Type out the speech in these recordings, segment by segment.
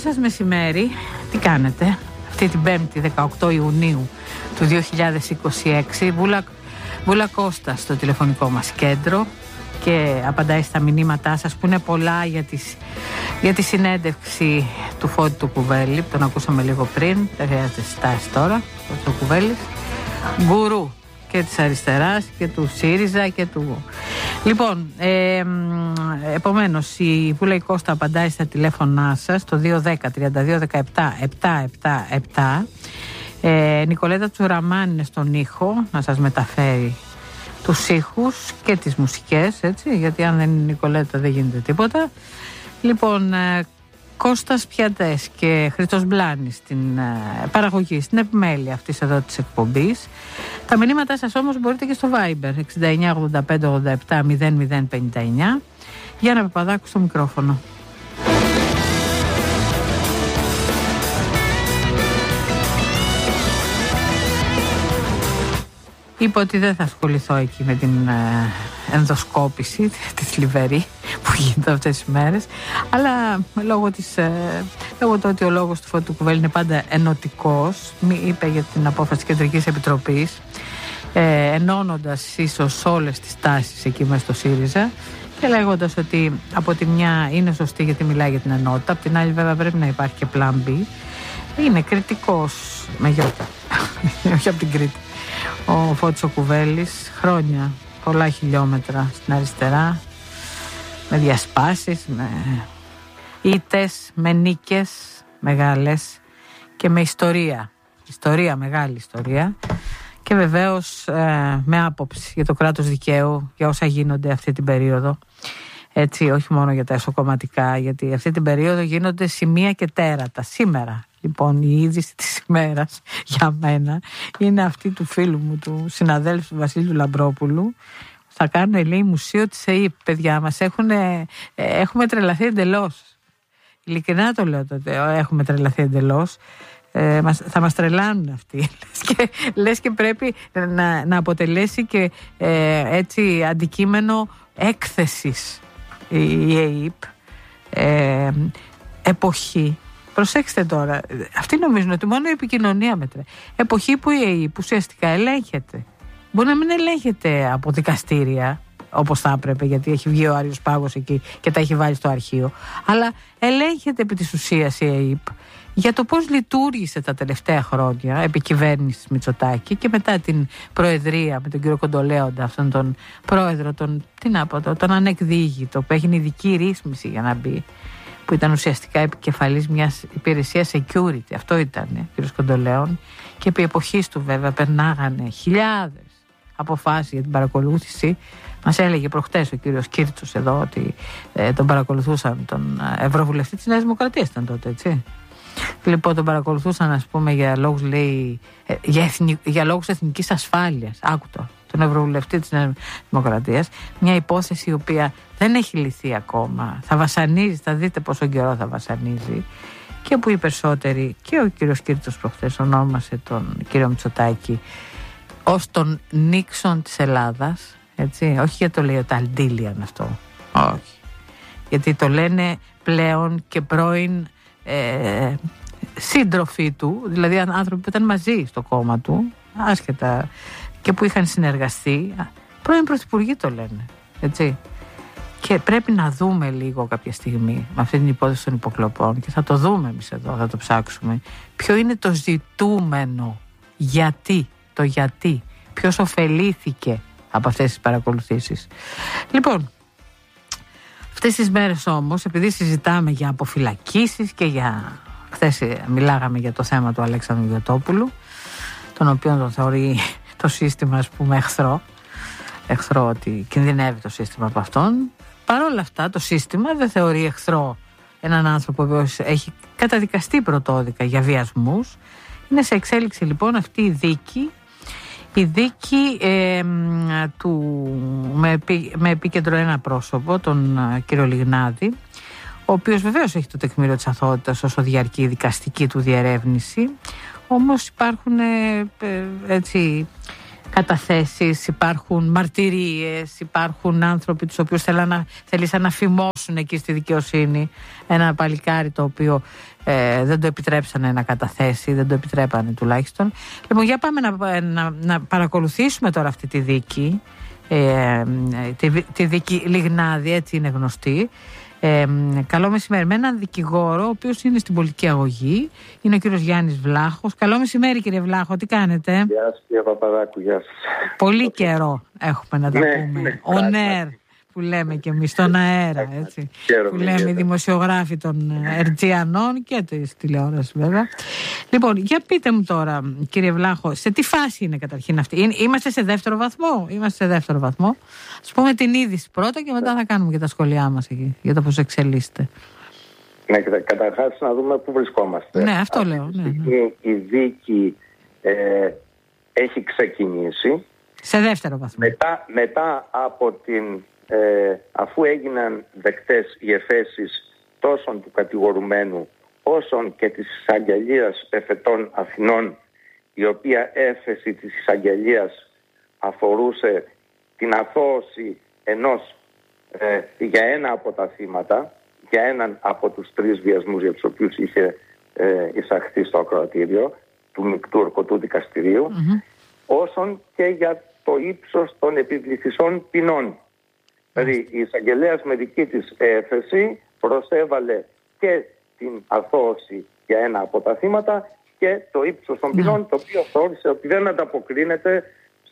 σας μεσημέρι, τι κάνετε? Αυτή την 5η 18 Ιουνίου του 2026, Βούλα Κώστα στο τηλεφωνικό μας κέντρο και απαντάει στα μηνύματά σας που είναι πολλά για τη συνέντευξη του Φώτη του Κουβέλη που τον ακούσαμε λίγο πριν, δεν χρειάζεται στάση τώρα, το Κουβέλης, γκουρού και της αριστεράς και του ΣΥΡΙΖΑ και του... Λοιπόν, επομένως η Βούλα Κώστα απαντάει στα τηλέφωνά σας το 210-3217-777. Νικολέτα Τσουραμάν είναι στον ήχο να σας μεταφέρει τους ήχους και τις μουσικές, έτσι, γιατί αν δεν είναι η Νικολέτα δεν γίνεται τίποτα. Λοιπόν, Κώστας Πιατές και Χρήστος Μπλάνης στην παραγωγή, στην επιμέλεια αυτής εδώ της εκπομπής. Τα μηνύματά σας όμως μπορείτε και στο Viber 6985870059. Γιάννα Παπαδάκου στο μικρόφωνο. Είπα ότι δεν θα ασχοληθώ εκεί με την ενδοσκόπηση τη θλιβερή που γίνεται αυτές τις μέρες, αλλά λόγω του ότι ο λόγος του Φώτη του Κουβέλη είναι πάντα ενωτικός, είπε για την απόφαση της Κεντρικής Επιτροπής, ενώνοντας ίσως όλες τις τάσεις εκεί μέσα στο ΣΥΡΙΖΑ και λέγοντας ότι από τη μια είναι σωστή γιατί μιλάει για την ενότητα, από την άλλη βέβαια πρέπει να υπάρχει και plan B. Είναι κριτικός με γιώτα, όχι από την Κρήτη. Ο Φώτης ο Κουβέλης, χρόνια, πολλά χιλιόμετρα στην αριστερά, με διασπάσεις, με ήττες, με νίκες μεγάλες και με ιστορία, μεγάλη ιστορία και βεβαίως με άποψη για το κράτος δικαίου, για όσα γίνονται αυτή την περίοδο, έτσι, όχι μόνο για τα εσωκομματικά, γιατί αυτή την περίοδο γίνονται σημεία και τέρατα σήμερα. Λοιπόν, η είδηση της ημέρας για μένα είναι αυτή του φίλου μου, του συναδέλφου του Βασίλειου Λαμπρόπουλου. Θα κάνουν, λέει, μουσείο της ΕΕΠ, παιδιά μας. Έχουμε τρελαθεί εντελώς. Ειλικρινά το λέω τότε, έχουμε τρελαθεί εντελώς. Θα μας τρελάνουν αυτοί. Λες και πρέπει να αποτελέσει και έτσι αντικείμενο έκθεσης η ΕΕΠ. Εποχή. Προσέξτε τώρα, αυτοί νομίζουν ότι μόνο η επικοινωνία μετράει. Εποχή που η ΕΕΠ ουσιαστικά ελέγχεται. Μπορεί να μην ελέγχεται από δικαστήρια όπως θα έπρεπε, γιατί έχει βγει ο Άριος Πάγος εκεί και τα έχει βάλει στο αρχείο, αλλά ελέγχεται επί της ουσίας η ΕΕΠ για το πώς λειτουργήσε τα τελευταία χρόνια επί κυβέρνησης Μητσοτάκη και μετά την προεδρία με τον κύριο Κοντολέοντα, αυτόν τον πρόεδρο, τον ανεκδίγητο που έγινε ειδική ρύθμιση για να μπει, που ήταν ουσιαστικά επικεφαλής μιας υπηρεσίας security, αυτό ήταν κ. Κοντολέων, και επί εποχής του βέβαια περνάγανε χιλιάδες αποφάσεις για την παρακολούθηση. Μας έλεγε προχτές ο κύριος Κίρτσος εδώ ότι τον παρακολουθούσαν, τον ευρωβουλευτή της Νέας Δημοκρατίας ήταν τότε, έτσι. Λοιπόν, τον παρακολουθούσαν, ας πούμε, για λόγους, λέει, για λόγους εθνικής ασφάλειας. Άκουτο, τον ευρωβουλευτή της Νέας Δημοκρατίας. Μια υπόθεση η οποία δεν έχει λυθεί ακόμα. Θα βασανίζει, θα δείτε πόσο καιρό θα βασανίζει. Και που οι περισσότεροι, και ο κύριος Κίρτσος προχθές ονόμασε τον κύριο Μητσοτάκη ως τον Νίξον της Ελλάδας. Έτσι, όχι γιατί το λέει ο Ταλντίλιαν αυτό. Όχι. Γιατί το λένε πλέον και πρώην σύντροφοι του, δηλαδή άνθρωποι που ήταν μαζί στο κόμμα του, άσχετα, και που είχαν συνεργαστεί, πρώην πρωθυπουργοί το λένε, έτσι. Και πρέπει να δούμε λίγο κάποια στιγμή με αυτή την υπόθεση των υποκλοπών, και θα το δούμε εμείς εδώ, θα το ψάξουμε, ποιο είναι το ζητούμενο, γιατί, ποιος ωφελήθηκε από αυτές τις παρακολουθήσεις. Λοιπόν, αυτές τις μέρες όμως, επειδή συζητάμε για αποφυλακίσεις και για... Χθες μιλάγαμε για το θέμα του Αλέξανδρου Γιωτόπουλου, τον οποίο τον θεωρεί το σύστημα, ας πούμε, εχθρό, ότι κινδυνεύει το σύστημα από αυτόν. Παρ' όλα αυτά το σύστημα δεν θεωρεί εχθρό έναν άνθρωπο που έχει καταδικαστεί πρωτόδικα για βιασμούς. Είναι σε εξέλιξη λοιπόν αυτή η δίκη με επίκεντρο ένα πρόσωπο, τον κύριο Λιγνάδη, ο οποίος βεβαίως έχει το τεκμήριο της αθωότητας όσο διαρκεί η δικαστική του διερεύνηση. Όμως υπάρχουν έτσι καταθέσεις, υπάρχουν μαρτυρίες, υπάρχουν άνθρωποι τους οποίους θέλησαν να φημώσουν εκεί στη δικαιοσύνη. Ένα παλικάρι το οποίο δεν το επιτρέψανε να καταθέσει, δεν το επιτρέπανε τουλάχιστον. Λοιπόν, για πάμε να παρακολουθήσουμε τώρα αυτή τη δίκη. Τη δίκη Λιγνάδη, έτσι είναι γνωστή. Καλό μεσημέρι με έναν δικηγόρο, ο οποίος είναι στην πολιτική αγωγή. Είναι ο κύριος Γιάννης Βλάχος. Καλό μεσημέρι, κύριε Βλάχο, τι κάνετε? Γεια σας, κύριε Παπαδάκου, γεια σας. Πολύ καιρό έχουμε να τα πούμε. On air, που λέμε και εμείς, στον αέρα, έτσι. Που λέμε οι δημοσιογράφοι των Ερτζιανών και της τηλεόρασης, βέβαια. Λοιπόν, για πείτε μου τώρα, κύριε Βλάχο, σε τι φάση είναι καταρχήν αυτή? Είμαστε σε δεύτερο βαθμό? Είμαστε σε δεύτερο βαθμό. Ας πούμε την είδηση πρώτα και μετά θα κάνουμε και τα σχόλιά μας εκεί, για το πώς εξελίσσεται. Ναι, καταρχάς να δούμε πού βρισκόμαστε. Ναι, αυτό λέω. Ναι. Η δίκη έχει ξεκινήσει. Σε δεύτερο βαθμό. Μετά από αφού έγιναν δεκτές οι εφέσεις τόσο του κατηγορουμένου όσων και της εισαγγελίας εφετών Αθηνών, η οποία έφεση της εισαγγελίας αφορούσε την αθώωση για ένα από τα θύματα, για έναν από τους 3 βιασμούς για τους οποίους είχε εισαχθεί στο ακροατήριο του μεικτού ορκωτού δικαστηρίου, όσον και για το ύψος των επιβληθισών ποινών. Δηλαδή η εισαγγελέας με δική της έφεση προσέβαλε και την αθώωση για ένα από τα θύματα και το ύψος των ποινών, το οποίο θεώρησε ότι δεν ανταποκρίνεται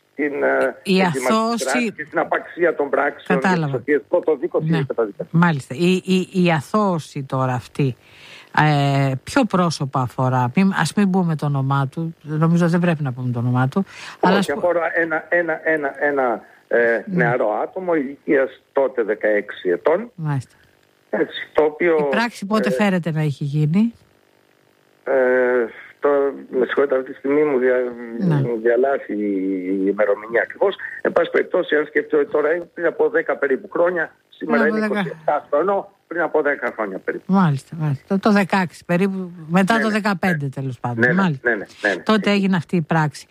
στην απαξία των πράξεων, τις οποίες πρώτο δίκος είναι καταδικασμένο. Μάλιστα. Η αθώωση τώρα αυτή, ποιο πρόσωπο αφορά? Ας μην πούμε το όνομά του, νομίζω δεν πρέπει να πούμε το όνομά του. Όχι, αφορά ένα νεαρό άτομο ηλικίας τότε 16 ετών. Μάλιστα. Έτσι, το οποίο, η πράξη πότε φέρεται να έχει γίνει? Με συγχωρείτε, αυτή τη στιγμή μου διαλάθει η ημερομηνία ακριβώς. Εν πάση περιπτώσει, αν σκεφτώ ότι τώρα είναι πριν από 10 περίπου χρόνια, σήμερα είναι 27 χρονών, πριν από 10 χρόνια περίπου. Μάλιστα. Το 16 περίπου, μετά το 15 τέλος πάντων. Ναι. Τότε έγινε αυτή η πράξη.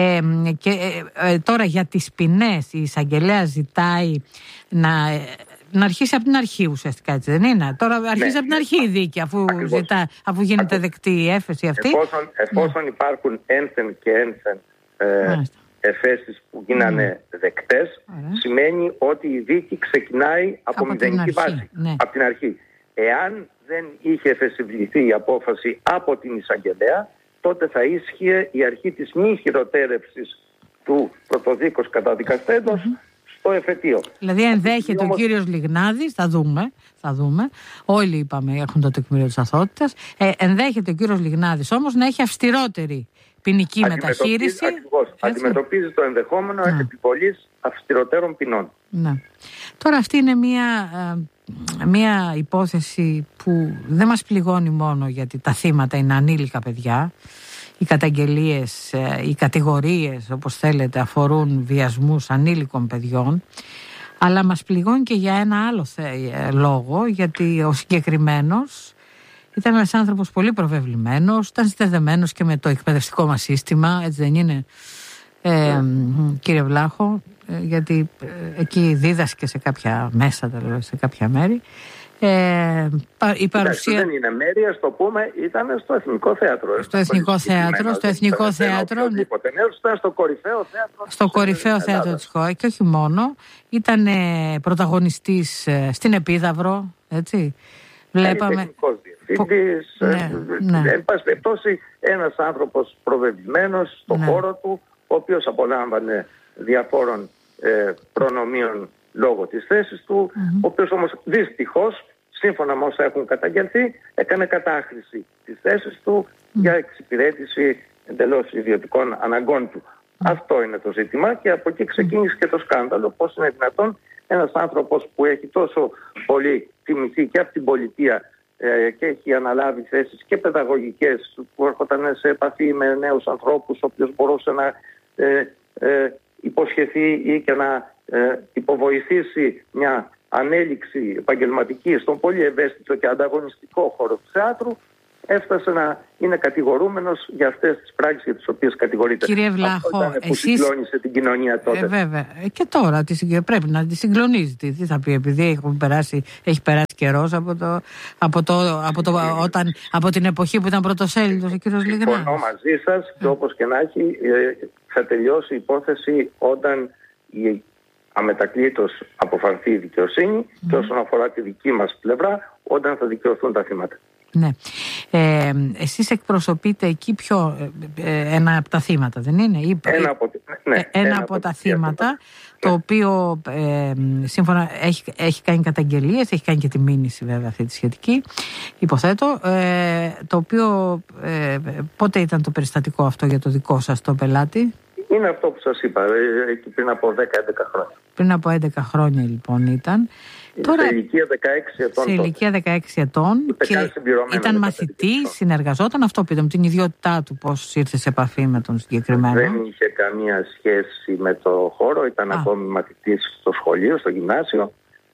Τώρα για τις ποινές, η εισαγγελέα ζητάει να αρχίσει από την αρχή ουσιαστικά, έτσι δεν είναι? Τώρα αρχίζει από την αρχή η δίκη, αφού γίνεται δεκτή η έφεση αυτή. Εφόσον υπάρχουν ένθεν και ένθεν εφέσεις που γίνανε δεκτές, σημαίνει ότι η δίκη ξεκινάει από μηδενική βάση, από την αρχή. Εάν δεν είχε εφεσιβληθεί η απόφαση από την εισαγγελέα, τότε θα ίσχυε η αρχή της μη χειροτέρευσης του πρωτοδίκως καταδικαστέντος στο εφετείο. Δηλαδή ενδέχεται ο κύριος Λιγνάδης, θα δούμε, όλοι είπαμε έχουν το τεκμήριο της αθωότητας, ενδέχεται ο κύριος Λιγνάδης όμως να έχει αυστηρότερη ποινική μεταχείριση. Ακριβώς, αντιμετωπίζει το ενδεχόμενο επιβολής αυστηρότερων ποινών. Ναι. Τώρα αυτή είναι μια υπόθεση που δεν μας πληγώνει μόνο γιατί τα θύματα είναι ανήλικα παιδιά. Οι καταγγελίες, οι κατηγορίες, όπως θέλετε, αφορούν βιασμούς ανήλικων παιδιών, αλλά μας πληγώνει και για ένα άλλο λόγο, γιατί ο συγκεκριμένος ήταν ένας άνθρωπος πολύ προβεβλημένος, ήταν συνδεδεμένος και με το εκπαιδευτικό μας σύστημα, έτσι δεν είναι, κύριε Βλάχο? Γιατί εκεί δίδασκε σε κάποια μέσα, σε κάποια μέρη. Η παρουσία... Δεν είναι μέρη, ας το πούμε, ήταν στο Εθνικό Θέατρο. Στο Εθνικό Θέατρο. Ήταν στο κορυφαίο θέατρο. Στο κορυφαίο θέατρο της χώρας και όχι μόνο. Ήταν πρωταγωνιστής στην Επίδαυρο, έτσι. Βλέπαμε... Τεχνικός διευθύντης. Εν πάση περιπτώσει, ένας άνθρωπος προβεβλημένος στον χώρο του, ο οποίος απολάμβανε διαφόρων προνομίων λόγω της θέσης του, ο οποίος όμως δυστυχώς, σύμφωνα με όσα έχουν καταγγελθεί, έκανε κατάχρηση της θέσης του για εξυπηρέτηση εντελώς ιδιωτικών αναγκών του. Αυτό είναι το ζήτημα και από εκεί ξεκίνησε και το σκάνδαλο. Πώς είναι δυνατόν ένας άνθρωπος που έχει τόσο πολύ τιμηθεί και από την πολιτεία και έχει αναλάβει θέσεις και παιδαγωγικές, που έρχονταν σε επαφή με νέους ανθρώπους, ο οποίος μπορούσε να υποσχεθεί ή και να υποβοηθήσει μια ανέλυξη επαγγελματική στον πολύ ευαίσθητο και ανταγωνιστικό χώρο του θεάτρου, έφτασε να είναι κατηγορούμενος για αυτές τις πράξεις για τις οποίες κατηγορείται. Κύριε Βλάχο, αυτό που συγκλώνησε την κοινωνία τότε. Βέβαια. Και τώρα πρέπει να τη συγκλονίζει. Τι θα πει, επειδή έχει περάσει καιρός από την εποχή που ήταν πρωτοσέλιδος ο κύριος Λιγνάδης. Συμφωνώ μαζί σας και όπως και να έχει θα τελειώσει η υπόθεση όταν η αμετακλήτως αποφανθεί η δικαιοσύνη και όσον αφορά τη δική μας πλευρά, όταν θα δικαιωθούν τα θύματα. Ναι. Εσείς εκπροσωπείτε εκεί ένα από τα θύματα, δεν είναι? Ένα από τα θύματα, το οποίο σύμφωνα έχει κάνει καταγγελίες, έχει κάνει και τη μήνυση βέβαια αυτή τη σχετική, υποθέτω, το οποίο πότε ήταν το περιστατικό αυτό για το δικό σας το πελάτη? Είναι αυτό που σας είπα, πριν από 10-11 χρόνια. Πριν από 11 χρόνια λοιπόν ήταν. Τώρα, σε ηλικία 16 ετών. Σε ηλικία 16 ετών και ήταν μαθητής, συνεργαζόταν, αυτό πείτε μου, την ιδιότητά του, πώς ήρθε σε επαφή με τον συγκεκριμένο? Δεν είχε καμία σχέση με το χώρο, ήταν ακόμη μαθητής στο σχολείο, στο γυμνάσιο.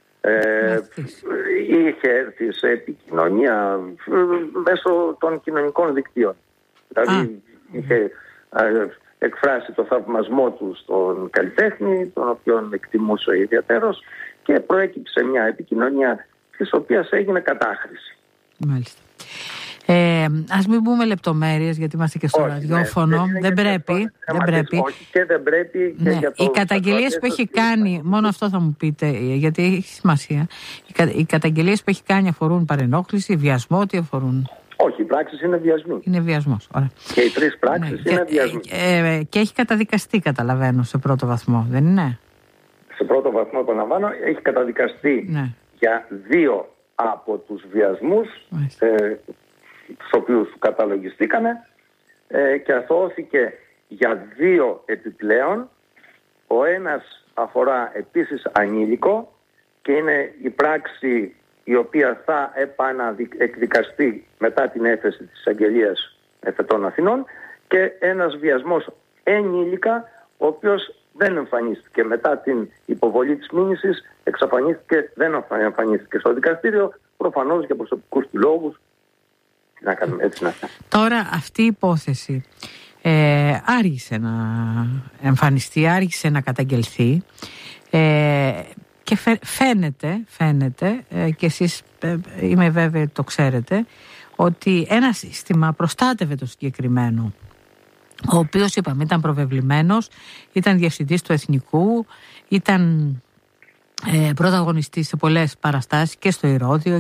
Είχε έρθει σε επικοινωνία μέσω των κοινωνικών δικτύων. Δηλαδή είχε εκφράσει το θαυμασμό του στον καλλιτέχνη, τον οποίον εκτιμούσε ιδιαίτερος, και προέκυψε μια επικοινωνία της οποίας έγινε κατάχρηση. Μάλιστα. Ας μην πούμε λεπτομέρειες, γιατί είμαστε και στο ραδιόφωνο. Δεν πρέπει. Όχι, και δεν πρέπει. Ναι. Οι καταγγελίες που έχει κάνει, μόνο αυτό θα μου πείτε, γιατί έχει σημασία. Οι καταγγελίες που έχει κάνει αφορούν παρενόχληση, βιασμό, τι αφορούν? Όχι, οι πράξεις είναι βιασμοί. Είναι βιασμός. Ωραία. Και οι 3 πράξεις είναι βιασμοί. Και έχει καταδικαστεί, καταλαβαίνω, σε πρώτο βαθμό, δεν είναι? Σε πρώτο βαθμό, επαναλαμβάνω, έχει καταδικαστεί για 2 από τους βιασμούς τους οποίους καταλογιστήκανε και αθώθηκε για 2 επιπλέον. Ο ένας αφορά επίσης ανήλικο και είναι η πράξη η οποία θα επαναεκδικαστεί μετά την έφεση της Αγγελίας Εφετών Αθηνών, και ένας βιασμός ενήλικα, ο οποίος δεν εμφανίστηκε μετά την υποβολή της μήνυσης, δεν εμφανίστηκε στο δικαστήριο, προφανώς για προσωπικούς του λόγους. Να κάνουμε έτσι να. Τώρα αυτή η υπόθεση άργησε να εμφανιστεί, άργησε να καταγγελθεί, και φαίνεται και εσείς είμαι βέβαιη το ξέρετε, ότι ένα σύστημα προστάτευε το συγκεκριμένο, ο οποίος είπαμε ήταν προβεβλημένος, ήταν διευθυντής του Εθνικού, ήταν πρωταγωνιστής σε πολλές παραστάσεις και στο Ηρώδειο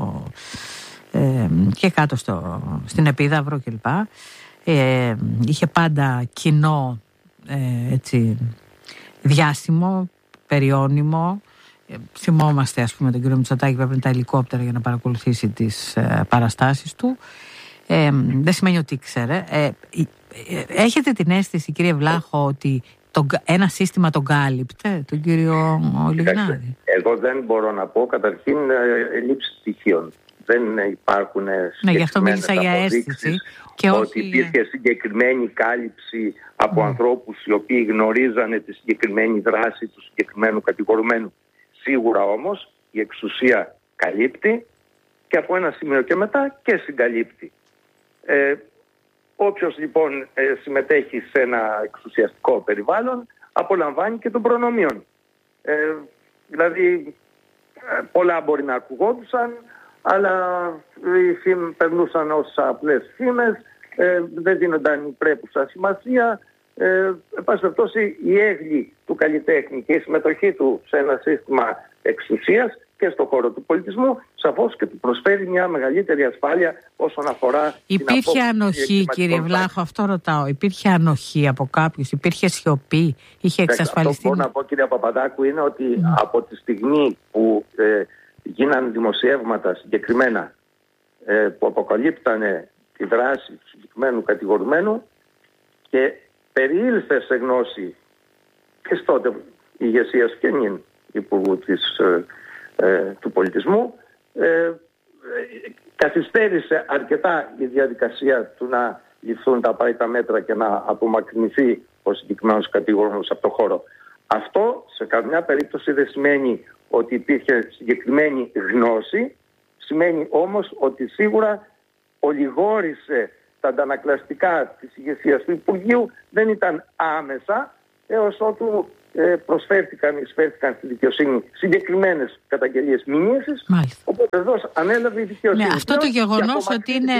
και κάτω στην Επίδαυρο κλπ. Είχε πάντα κοινό διάσημο, περιώνυμο. Θυμόμαστε ας πούμε τον κύριο Μητσοτάκη που έπαιρνε τα ελικόπτερα για να παρακολουθήσει τις παραστάσεις του. Δεν σημαίνει ότι ήξερε. Έχετε την αίσθηση, κύριε Βλάχο, ότι ένα σύστημα τον κάλυπτε, τον κύριο Λιγνάδη? Εγώ δεν μπορώ να πω, καταρχήν, λήψη στοιχείων. Δεν υπάρχουν συγκεκριμένες αποδείξεις ότι υπήρχε συγκεκριμένη κάλυψη από ανθρώπους οι οποίοι γνωρίζανε τη συγκεκριμένη δράση του συγκεκριμένου κατηγορουμένου. Σίγουρα όμως η εξουσία καλύπτει και από ένα σημείο και μετά και συγκαλύπτει. Όποιος λοιπόν συμμετέχει σε ένα εξουσιαστικό περιβάλλον απολαμβάνει και των προνομίων. Δηλαδή πολλά μπορεί να ακουγόντουσαν, αλλά περνούσαν ως απλές φήμες, δεν δίνονταν η πρέπουσα σημασία. Εν πάση περιπτώσει, η έγκλη του καλλιτέχνη και η συμμετοχή του σε ένα σύστημα εξουσίας και στον χώρο του πολιτισμού σαφώς και του προσφέρει μια μεγαλύτερη ασφάλεια όσον αφορά. Υπήρχε ανοχή, κύριε Βλάχο, αυτό ρωτάω. Υπήρχε ανοχή από κάποιους, υπήρχε σιωπή, είχε εξασφαλιστεί? Αυτό που μπορώ να πω, κύριε Παπαδάκου, είναι ότι από τη στιγμή που γίνανε δημοσιεύματα συγκεκριμένα που αποκαλύπτανε τη δράση του συγκεκριμένου κατηγορουμένου και περιήλθε σε γνώση και τότε ηγεσίας και νυν Υπουργού του Πολιτισμού, καθυστέρησε αρκετά η διαδικασία του να ληφθούν τα απαραίτητα μέτρα και να απομακρυνθεί ο συγκεκριμένος κατηγορούμενος από το χώρο. Αυτό σε καμιά περίπτωση δεν σημαίνει ότι υπήρχε συγκεκριμένη γνώση, σημαίνει όμως ότι σίγουρα ολιγόρησε τα αντανακλαστικά της ηγεσίας του Υπουργείου δεν ήταν άμεσα, έως ότου εισφέρθηκαν στη δικαιοσύνη συγκεκριμένες καταγγελίες μηνύσης. Οπότε εδώ ανέλαβε η δικαιοσύνη. Ναι, αυτό το γεγονός ότι είναι.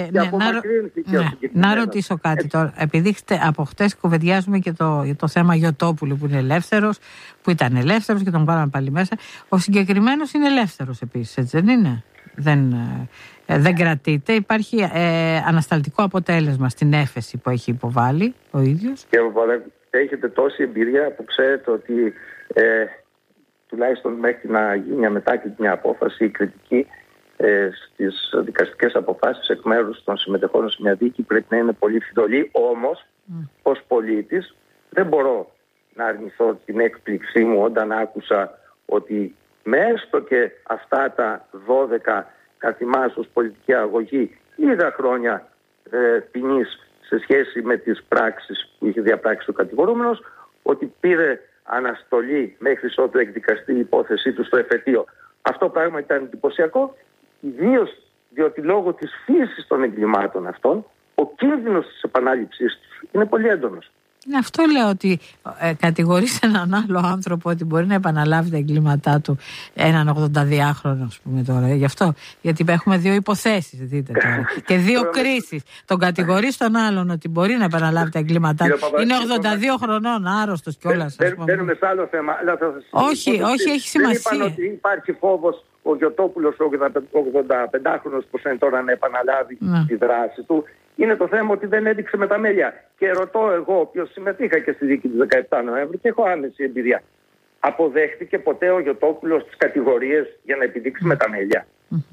Να ρωτήσω κάτι τώρα. Επειδή από χτες κουβεντιάζουμε και το θέμα Γιωτόπουλου που είναι ελεύθερος, που ήταν ελεύθερος και τον βάλαμε πάλι μέσα. Ο συγκεκριμένος είναι ελεύθερος επίσης, έτσι δεν είναι? Δεν κρατείται. Υπάρχει ανασταλτικό αποτέλεσμα στην έφεση που έχει υποβάλει ο ίδιος. Και έχετε τόση εμπειρία που ξέρετε ότι τουλάχιστον μέχρι να γίνει αμετάκλητη μια απόφαση, η κριτική στις δικαστικές αποφάσεις εκ μέρους των συμμετεχόντων σε μια δίκη πρέπει να είναι πολύ φιδωλή. Όμως, ως πολίτης, δεν μπορώ να αρνηθώ την έκπληξή μου όταν άκουσα ότι με έστω και αυτά τα 12 καθημάς ως πολιτική αγωγή λίγα χρόνια ποινής σε σχέση με τις πράξεις που είχε διαπράξει ο κατηγορούμενος, ότι πήρε αναστολή μέχρι ότου εκδικαστεί η υπόθεσή του στο εφετείο. Αυτό πράγμα ήταν εντυπωσιακό, ιδίως διότι λόγω της φύσης των εγκλημάτων αυτών ο κίνδυνος της επανάληψής τους είναι πολύ έντονος. Αυτό λέω, ότι κατηγορείς έναν άλλο άνθρωπο ότι μπορεί να επαναλάβει τα εγκλήματά του, έναν 82χρονο, ας πούμε τώρα. Γι' αυτό, γιατί έχουμε δύο υποθέσεις, δείτε τώρα, και δύο κρίσεις. Τον κατηγορείς τον άλλον ότι μπορεί να επαναλάβει τα εγκλήματά του. Είναι 82 χρονών, άρρωστος κιόλας. Μπαίνουμε σε άλλο θέμα. Όχι, έχει σημασία. Δεν είπαν ότι υπάρχει φόβος ο Γιωτόπουλος, ο 85χρονος, που είναι τώρα, να επαναλάβει τη δράση του. Είναι το θέμα ότι δεν έδειξε με τα μέλια. Και ρωτώ εγώ, ο οποίος συμμετείχα και στη δίκη του 17 Νοέμβρη και έχω άμεση εμπειρία, αποδέχτηκε ποτέ ο Γιωτόπουλος τις κατηγορίες για να επιδείξει με τα μέλια?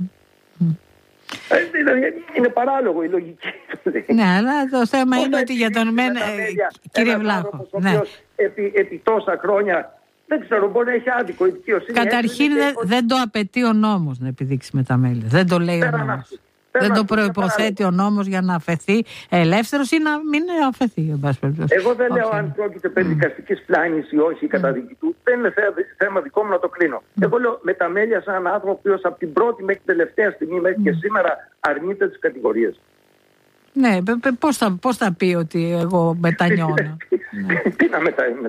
Είναι παράλογο η λογική. Ναι, αλλά το θέμα είναι ότι για τον κύριε Βλάχο, επί τόσα χρόνια, δεν ξέρω, μπορεί να έχει άδικο η δικαιοσύνη. Καταρχήν δεν το απαιτεί ο νόμος να επιδείξει με τα μέλια. Δεν το λέει ο νόμος. Δεν το προϋποθέτει ο νόμος για να αφαιθεί ελεύθερος ή να μην αφαιθεί. Εγώ δεν λέω αν πρόκειται περί δικαστικής πλάνης ή όχι η καταδίκη του. Δεν είναι θέμα δικό μου να το κρίνω. Εγώ λέω με τα μέλια σαν έναν άνθρωπο που από την πρώτη μέχρι την τελευταία στιγμή, μέχρι και σήμερα, αρνείται τις κατηγορίες. Ναι, πώς θα πει ότι εγώ μετανιώνω? Τι να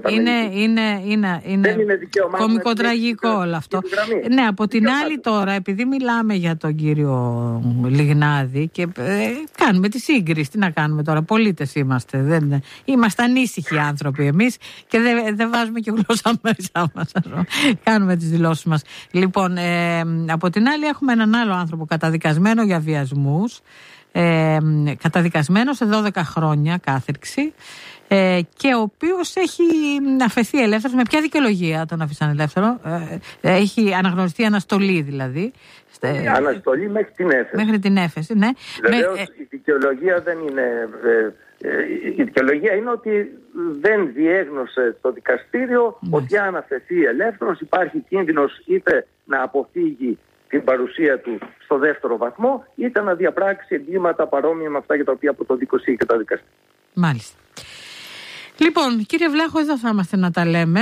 είναι κωμικοτραγικό όλο αυτό. Ναι, από την άλλη τώρα, επειδή μιλάμε για τον κύριο Λιγνάδη και κάνουμε τη σύγκριση, τι να κάνουμε τώρα, πολίτες είμαστε, είμαστε ανήσυχοι άνθρωποι εμείς και δεν βάζουμε και γλώσσα μέσα μας, κάνουμε τις δηλώσεις μας. Λοιπόν, από την άλλη έχουμε έναν άλλο άνθρωπο καταδικασμένο για βιασμούς, καταδικασμένο σε 12 χρόνια κάθυρξη, και ο οποίος έχει αφαιθεί ελεύθερος. Με ποια δικαιολογία τον αφήσαν ελεύθερο? Έχει αναγνωριστεί αναστολή δηλαδή. Αναστολή μέχρι την έφεση. Μέχρι την έφεση, ναι. Βεβαίως η δικαιολογία δεν είναι... Η δικαιολογία είναι ότι δεν διέγνωσε το δικαστήριο ότι αν αφαιθεί ελεύθερος υπάρχει κίνδυνος είτε να αποφύγει την παρουσία του στο δεύτερο βαθμό, είτε να διαπράξει εγκλήματα παρόμοια με αυτά για τα οποία από το δίκος είχε καταδικαστεί. Μάλιστα. Λοιπόν, κύριε Βλάχο, εδώ θα είμαστε να τα λέμε.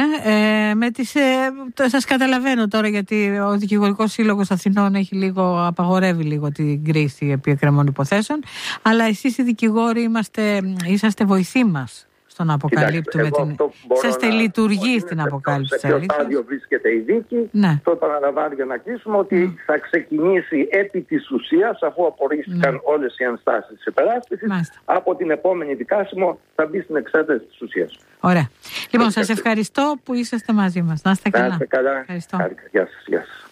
Σας καταλαβαίνω τώρα, γιατί ο Δικηγορικός Σύλλογος Αθηνών απαγορεύει λίγο την κρίση επί εκκρεμών υποθέσεων, αλλά εσείς οι δικηγόροι είσαστε βοηθοί μας στο να αποκαλύπτουμε Είσαστε λειτουργοί στην αποκάλυψη. Σε ποιο στάδιο βρίσκεται η δίκη. Το επαναλαμβάνω για να κλείσουμε ότι θα ξεκινήσει επί της ουσίας, αφού απορρίφθηκαν όλες οι ενστάσεις της υπεράσπισης, από την επόμενη δικάσιμο θα μπει στην εξέταση της ουσίας. Ωραία. Λοιπόν, σας ευχαριστώ που είσαστε μαζί μας. Να είστε καλά. Ευχαριστώ. Γεια σας.